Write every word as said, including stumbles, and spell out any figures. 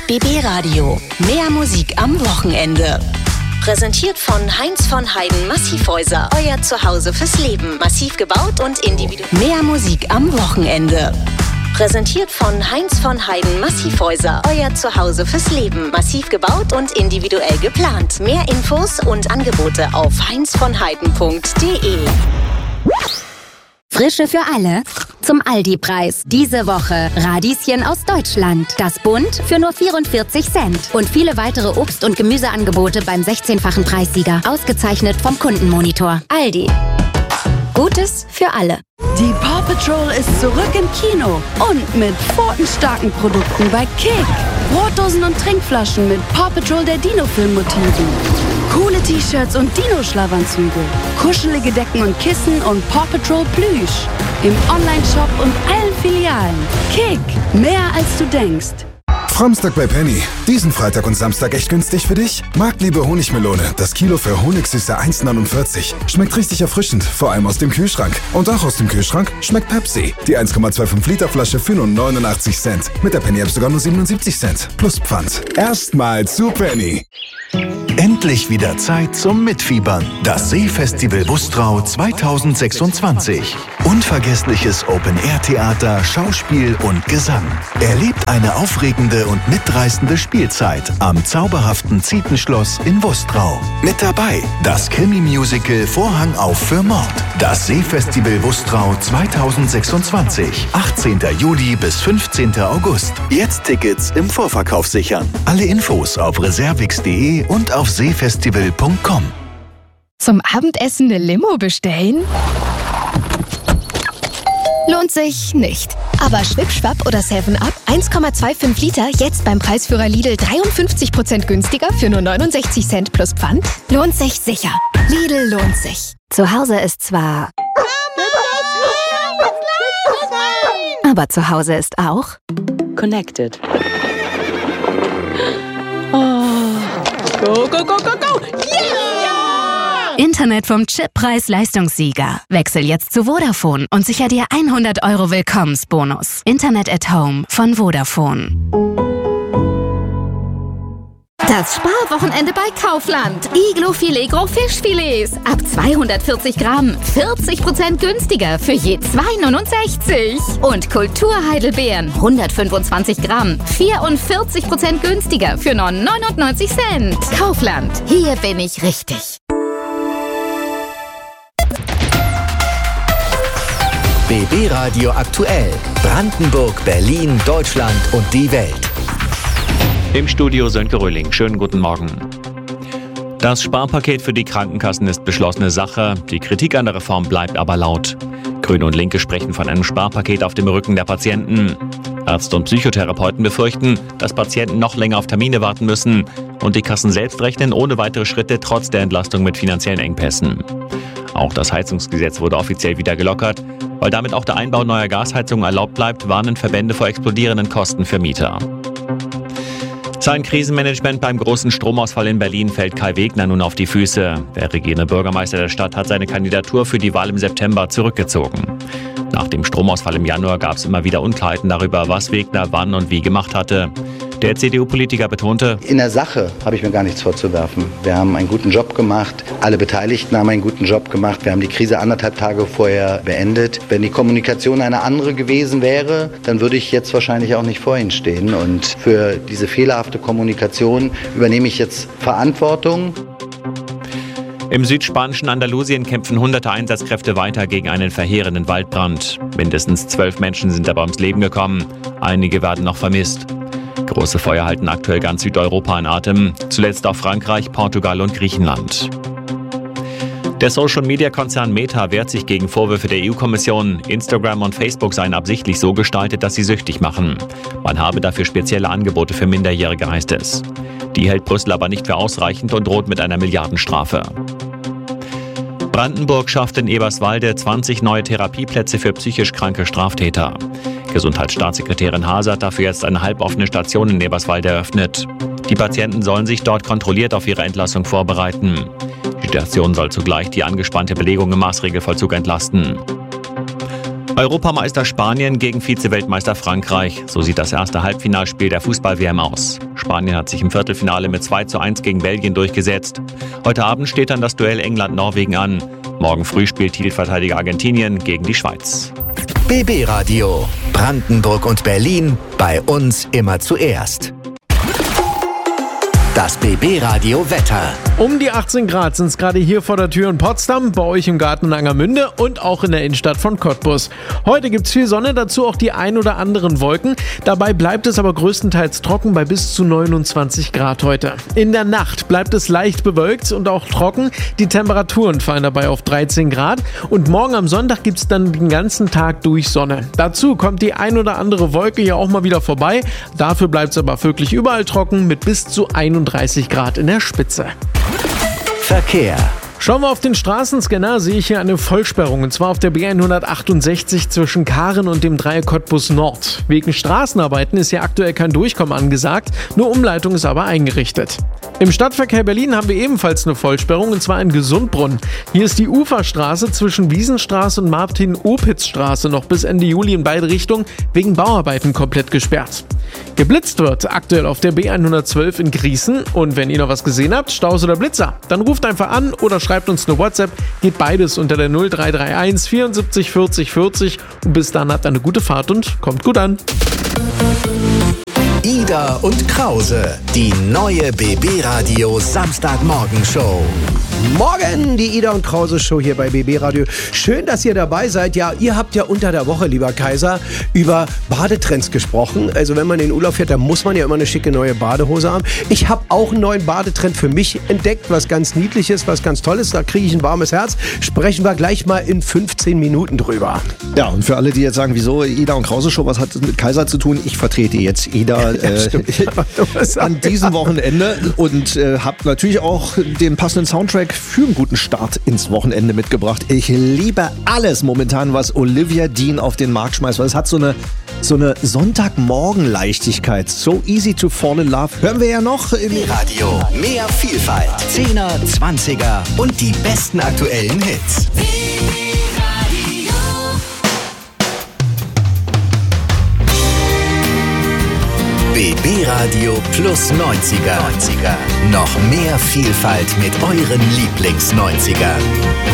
B B Radio. Mehr Musik am Wochenende. Präsentiert von Heinz von Heiden Massivhäuser. Euer Zuhause fürs Leben. Massiv gebaut und individuell. Mehr Musik am Wochenende. Präsentiert von Heinz von Heiden Massivhäuser. Euer Zuhause fürs Leben. Massiv gebaut und individuell geplant. Mehr Infos und Angebote auf heinz von heiden punkt de. Frische für alle? Zum Aldi-Preis. Diese Woche Radieschen aus Deutschland. Das Bund für nur vierundvierzig Cent. Und viele weitere Obst- und Gemüseangebote beim sechzehnfachen Preissieger. Ausgezeichnet vom Kundenmonitor. Aldi. Gutes für alle. Die Paw Patrol ist zurück im Kino und mit pfotenstarken Produkten bei Kick. Brotdosen und Trinkflaschen mit Paw Patrol der Dino-Film-Motiven. Coole T-Shirts und Dino-Schlafanzüge. Kuschelige Decken und Kissen und Paw Patrol Plüsch. Im Online-Shop und allen Filialen. Kick, mehr als du denkst. Framstag bei Penny. Diesen Freitag und Samstag echt günstig für dich? Marktliebe Honigmelone. Das Kilo für Honigsüße eins neunundvierzig. Schmeckt richtig erfrischend, vor allem aus dem Kühlschrank. Und auch aus dem Kühlschrank schmeckt Pepsi. Die eins Komma fünfundzwanzig Liter Flasche für nur neunundachtzig Cent. Mit der Penny-App sogar nur siebenundsiebzig Cent. Plus Pfand. Erstmal zu Penny. Endlich wieder Zeit zum Mitfiebern. Das Seefestival Bustrau zweitausendsechsundzwanzig. Unvergessliches Open-Air-Theater, Schauspiel und Gesang. Erlebt eine aufregende und mitreißende Spielzeit am zauberhaften Zietenschloss in Bustrau. Mit dabei das Krimi-Musical Vorhang auf für Mord. Das Seefestival Bustrau zweitausendsechsundzwanzig. achtzehnten Juli bis fünfzehnten August. Jetzt Tickets im Vorverkauf sichern. Alle Infos auf reservix punkt de und auf seefestival punkt com. Zum Abendessen eine Limo bestellen? Lohnt sich nicht. Aber Schwipschwapp oder seven up eins Komma fünfundzwanzig Liter jetzt beim Preisführer Lidl dreiundfünfzig Prozent günstiger für nur neunundsechzig Cent plus Pfand? Lohnt sich sicher. Lidl lohnt sich. Zu Hause ist zwar... Aber zu Hause ist auch... Connected. Oh. Go, go, go, go, go! Yeah! Internet vom Chip-Preis-Leistungssieger. Wechsel jetzt zu Vodafone und sicher dir hundert Euro Willkommensbonus. Internet at Home von Vodafone. Das Sparwochenende bei Kaufland. Iglo-Filet Gros Fischfilets. Ab zweihundertvierzig Gramm. vierzig Prozent günstiger für je zwei neunundsechzig. Und Kulturheidelbeeren. hundertfünfundzwanzig Gramm. vierundvierzig Prozent günstiger für nur neunundneunzig Cent. Kaufland. Hier bin ich richtig. B B Radio aktuell. Brandenburg, Berlin, Deutschland und die Welt. Im Studio Sönke Röhling. Schönen guten Morgen. Das Sparpaket für die Krankenkassen ist beschlossene Sache. Die Kritik an der Reform bleibt aber laut. Grüne und Linke sprechen von einem Sparpaket auf dem Rücken der Patienten. Ärzte und Psychotherapeuten befürchten, dass Patienten noch länger auf Termine warten müssen. Und die Kassen selbst rechnen ohne weitere Schritte trotz der Entlastung mit finanziellen Engpässen. Auch das Heizungsgesetz wurde offiziell wieder gelockert. Weil damit auch der Einbau neuer Gasheizungen erlaubt bleibt, warnen Verbände vor explodierenden Kosten für Mieter. Sein Krisenmanagement beim großen Stromausfall in Berlin fällt Kai Wegner nun auf die Füße. Der regierende Bürgermeister der Stadt hat seine Kandidatur für die Wahl im September zurückgezogen. Nach dem Stromausfall im Januar gab es immer wieder Unklarheiten darüber, was Wegner wann und wie gemacht hatte. Der C D U-Politiker betonte: In der Sache habe ich mir gar nichts vorzuwerfen. Wir haben einen guten Job gemacht. Alle Beteiligten haben einen guten Job gemacht. Wir haben die Krise anderthalb Tage vorher beendet. Wenn die Kommunikation eine andere gewesen wäre, dann würde ich jetzt wahrscheinlich auch nicht vor Ihnen stehen. Und für diese fehlerhafte Kommunikation übernehme ich jetzt Verantwortung. Im südspanischen Andalusien kämpfen hunderte Einsatzkräfte weiter gegen einen verheerenden Waldbrand. Mindestens zwölf Menschen sind dabei ums Leben gekommen. Einige werden noch vermisst. Große Feuer halten aktuell ganz Südeuropa in Atem. Zuletzt auch Frankreich, Portugal und Griechenland. Der Social-Media-Konzern Meta wehrt sich gegen Vorwürfe der E U-Kommission. Instagram und Facebook seien absichtlich so gestaltet, dass sie süchtig machen. Man habe dafür spezielle Angebote für Minderjährige, heißt es. Die hält Brüssel aber nicht für ausreichend und droht mit einer Milliardenstrafe. Brandenburg schafft in Eberswalde zwanzig neue Therapieplätze für psychisch kranke Straftäter. Gesundheitsstaatssekretärin Haase hat dafür jetzt eine halboffene Station in Eberswalde eröffnet. Die Patienten sollen sich dort kontrolliert auf ihre Entlassung vorbereiten. Die Station soll zugleich die angespannte Belegung im Maßregelvollzug entlasten. Europameister Spanien gegen Vize-Weltmeister Frankreich. So sieht das erste Halbfinalspiel der Fußball-W M aus. Spanien hat sich im Viertelfinale mit zwei zu eins gegen Belgien durchgesetzt. Heute Abend steht dann das Duell England-Norwegen an. Morgen früh spielt Titelverteidiger Argentinien gegen die Schweiz. B B Radio. Brandenburg und Berlin. Bei uns immer zuerst. Das B B Radio Wetter. Um die achtzehn Grad sind es gerade hier vor der Tür in Potsdam, bei euch im Garten in Angermünde und auch in der Innenstadt von Cottbus. Heute gibt es viel Sonne, dazu auch die ein oder anderen Wolken. Dabei bleibt es aber größtenteils trocken bei bis zu neunundzwanzig Grad heute. In der Nacht bleibt es leicht bewölkt und auch trocken. Die Temperaturen fallen dabei auf dreizehn Grad. Und morgen am Sonntag gibt es dann den ganzen Tag durch Sonne. Dazu kommt die ein oder andere Wolke ja auch mal wieder vorbei. Dafür bleibt es aber wirklich überall trocken mit bis zu einunddreißig Grad in der Spitze. Verkehr. Schauen wir auf den Straßenscanner, sehe ich hier eine Vollsperrung, und zwar auf der B hundertachtundsechzig zwischen Karen und dem Dreieck Cottbus Nord. Wegen Straßenarbeiten ist hier aktuell kein Durchkommen angesagt, nur Umleitung ist aber eingerichtet. Im Stadtverkehr Berlin haben wir ebenfalls eine Vollsperrung, und zwar in Gesundbrunn. Hier ist die Uferstraße zwischen Wiesenstraße und Martin-Opitz-Straße noch bis Ende Juli in beide Richtungen wegen Bauarbeiten komplett gesperrt. Geblitzt wird aktuell auf der B hundertzwölf in Grießen, und wenn ihr noch was gesehen habt, Staus oder Blitzer, dann ruft einfach an oder schreibt uns eine WhatsApp, geht beides unter der null drei drei eins vierundsiebzig vierzig vierzig, und bis dann habt eine gute Fahrt und kommt gut an. Ida und Krause, die neue B B Radio Samstagmorgen-Show. Morgen, die Ida und Krause Show hier bei B B Radio. Schön, dass ihr dabei seid. Ja, ihr habt ja unter der Woche, lieber Kaiser, über Badetrends gesprochen. Also wenn man in den Urlaub fährt, dann muss man ja immer eine schicke neue Badehose haben. Ich habe auch einen neuen Badetrend für mich entdeckt, was ganz Niedliches, was ganz Tolles. Da kriege ich ein warmes Herz. Sprechen wir gleich mal in fünfzehn Minuten drüber. Ja, und für alle, die jetzt sagen, wieso Ida und Krause Show, was hat das mit Kaiser zu tun? Ich vertrete jetzt Ida äh, an diesem Wochenende und äh, habe natürlich auch den passenden Soundtrack für einen guten Start ins Wochenende mitgebracht. Ich liebe alles momentan, was Olivia Dean auf den Markt schmeißt, weil es hat so eine, so eine Sonntagmorgen-Leichtigkeit. So easy to fall in love. Hören wir ja noch. B B Radio. Mehr Vielfalt. Zehner, Zwanziger und die besten aktuellen Hits. B B Radio plus neunziger. neunziger. Noch mehr Vielfalt mit euren Lieblings-neunzigern.